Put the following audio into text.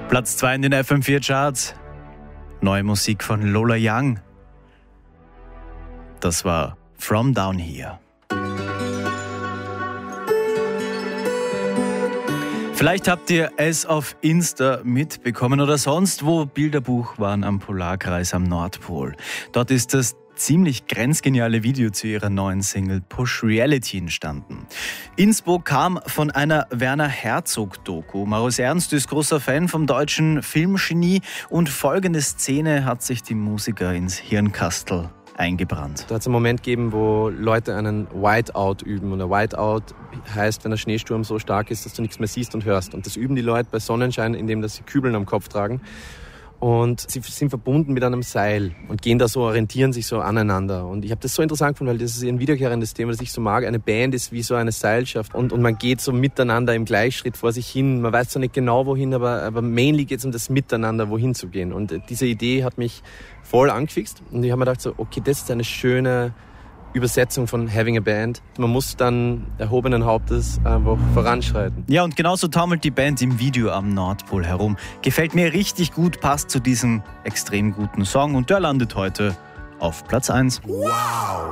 Platz 2 in den FM4-Charts. Neue Musik von Lola Young. Das war From Down Here. Vielleicht habt ihr es auf Insta mitbekommen oder sonst wo. Bilderbuch waren am Polarkreis am Nordpol. Dort ist das ziemlich grenzgeniale Video zu ihrer neuen Single Push Reality entstanden. Inspo kam von einer Werner Herzog-Doku. Marius Ernst ist großer Fan vom deutschen Filmgenie und folgende Szene hat sich die Musiker ins Hirnkastel eingebrannt. Da hat es einen Moment gegeben, wo Leute einen Whiteout üben. Und ein Whiteout heißt, wenn der Schneesturm so stark ist, dass du nichts mehr siehst und hörst. Und das üben die Leute bei Sonnenschein, indem sie Kübeln am Kopf tragen. Und sie sind verbunden mit einem Seil und gehen da so, orientieren sich so aneinander. Und ich habe das so interessant gefunden, weil das ist ein wiederkehrendes Thema, das ich so mag. Eine Band ist wie so eine Seilschaft und man geht so miteinander im Gleichschritt vor sich hin. Man weiß zwar nicht genau wohin, aber mainly geht es um das Miteinander, wohin zu gehen. Und diese Idee hat mich voll angefixt. Und ich habe mir gedacht so, okay, das ist eine schöne Übersetzung von Having a Band. Man muss dann erhobenen Hauptes einfach voranschreiten. Ja, und genauso taumelt die Band im Video am Nordpol herum. Gefällt mir richtig gut, passt zu diesem extrem guten Song und der landet heute auf Platz 1. Wow!